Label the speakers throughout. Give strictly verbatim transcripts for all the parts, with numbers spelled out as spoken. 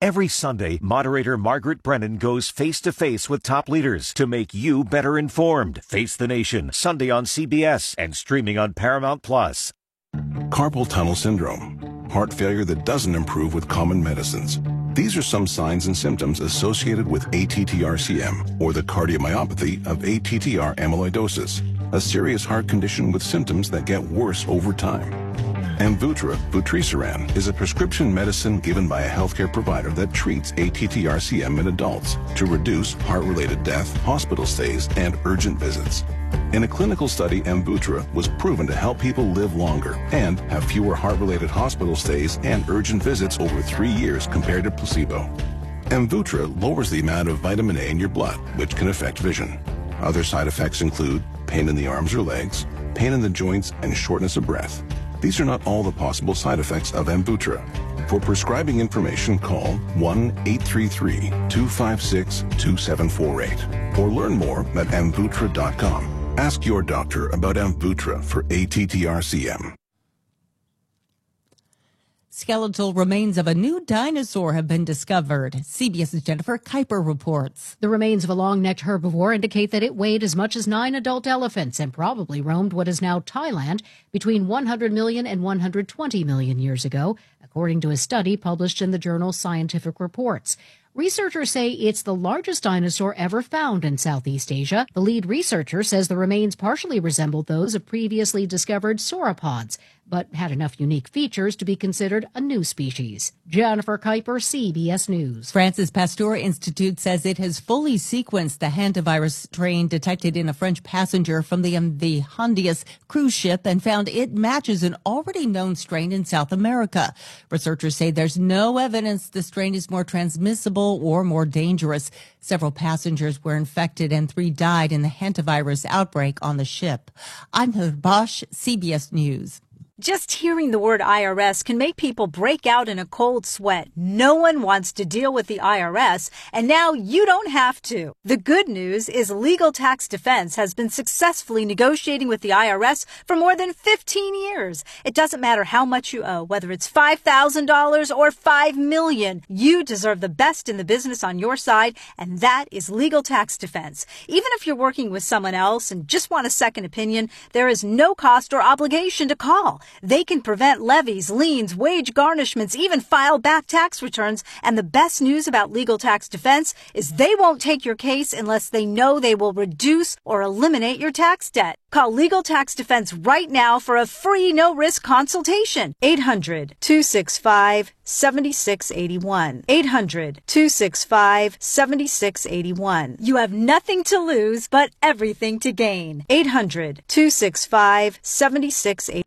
Speaker 1: Every Sunday, moderator Margaret Brennan goes face-to-face with top leaders to make you better informed. Face the Nation, Sunday on C B S and streaming on Paramount Plus.
Speaker 2: Carpal tunnel syndrome, heart failure that doesn't improve with common medicines. These are some signs and symptoms associated with A T T R C M, or the cardiomyopathy of A T T R amyloidosis, a serious heart condition with symptoms that get worse over time. Amvuttra, vutrisiran, is a prescription medicine given by a healthcare provider that treats A T T R C M in adults to reduce heart-related death, hospital stays, and urgent visits. In a clinical study, Amvuttra was proven to help people live longer and have fewer heart-related hospital stays and urgent visits over three years compared to placebo. Amvuttra lowers the amount of vitamin A in your blood, which can affect vision. Other side effects include pain in the arms or legs, pain in the joints, and shortness of breath. These are not all the possible side effects of Amvuttra. For prescribing information, call one eight three three, two five six, two seven four eight or learn more at amvuttra dot com. Ask your doctor about Amvuttra for A T T R C M.
Speaker 3: Skeletal remains of a new dinosaur have been discovered. CBS's Jennifer Kuiper reports.
Speaker 4: The remains of a long-necked herbivore indicate that it weighed as much as nine adult elephants and probably roamed what is now Thailand between one hundred million and one hundred twenty million years ago, according to a study published in the journal Scientific Reports. Researchers say it's the largest dinosaur ever found in Southeast Asia. The lead researcher says the remains partially resembled those of previously discovered sauropods, but had enough unique features to be considered a new species. Jennifer Kuiper, C B S News.
Speaker 3: Francis Pasteur Institute says it has fully sequenced the hantavirus strain detected in a French passenger from the M V Hondius cruise ship and found it matches an already known strain in South America. Researchers say there's no evidence the strain is more transmissible or more dangerous. Several passengers were infected and three died in the hantavirus outbreak on the ship. I'm Heather Bosch, C B S News.
Speaker 5: Just hearing the word I R S can make people break out in a cold sweat. No one wants to deal with the I R S, and now you don't have to. The good news is Legal Tax Defense has been successfully negotiating with the I R S for more than fifteen years. It doesn't matter how much you owe, whether it's five thousand dollars or five million dollars. You deserve the best in the business on your side, and that is Legal Tax Defense. Even if you're working with someone else and just want a second opinion, there is no cost or obligation to call. They can prevent levies, liens, wage garnishments, even file back tax returns. And the best news about Legal Tax Defense is they won't take your case unless they know they will reduce or eliminate your tax debt. Call Legal Tax Defense right now for a free no-risk consultation. eight hundred, two six five, seven six eight one. eight hundred, two six five, seven six eight one. You have nothing to lose but everything to gain. eight hundred, two six five, seven six eight one.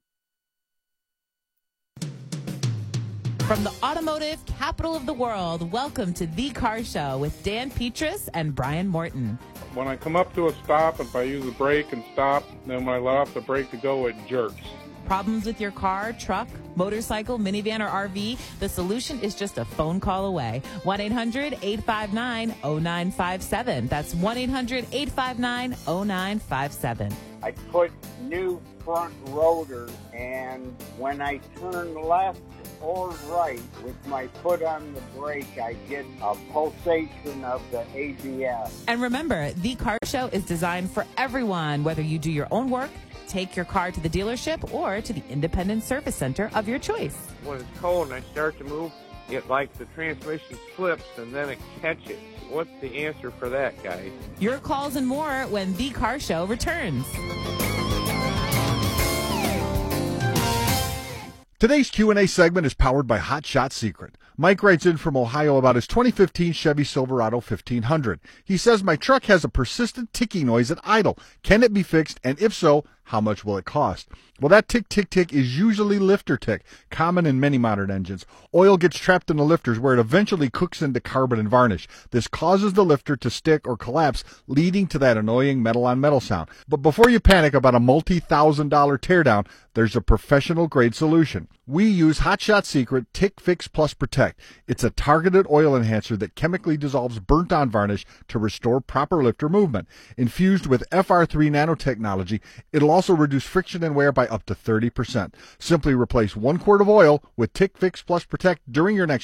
Speaker 6: From the automotive capital of the world, welcome to The Car Show with Dan Petrus and Brian Morton.
Speaker 7: When I come up to a stop, if I use the brake and stop, then when I let off the brake to go, it jerks.
Speaker 6: Problems with your car, truck, motorcycle, minivan, or R V? The solution is just a phone call away. one eight hundred, eight five nine, oh nine five seven. That's one eight hundred, eight five nine, oh nine five seven.
Speaker 8: I put new front rotors, and when I turn left or right with my foot on the brake, I get a pulsation of the A B S.
Speaker 6: And remember, The Car Show is designed for everyone, whether you do your own work, take your car to the dealership, or to the independent service center of your choice.
Speaker 9: When it's cold and I start to move, it like the transmission slips and then it catches. What's the answer for that, guys?
Speaker 6: Your calls and more when The Car Show returns.
Speaker 10: Today's Q and A segment is powered by Hot Shot Secret. Mike writes in from Ohio about his twenty fifteen Chevy Silverado fifteen hundred. He says, my truck has a persistent ticking noise at idle. Can it be fixed? And if so, how much will it cost? Well, that tick, tick, tick is usually lifter tick, common in many modern engines. Oil gets trapped in the lifters where it eventually cooks into carbon and varnish. This causes the lifter to stick or collapse, leading to that annoying metal-on-metal sound. But before you panic about a multi-thousand dollar teardown, there's a professional-grade solution. We use Hot Shot Secret Tick Fix Plus Protect. It's a targeted oil enhancer that chemically dissolves burnt-on varnish to restore proper lifter movement. Infused with F R three nanotechnology, it'll also reduce friction and wear by up to thirty percent. Simply replace one quart of oil with Tick Fix Plus Protect during your next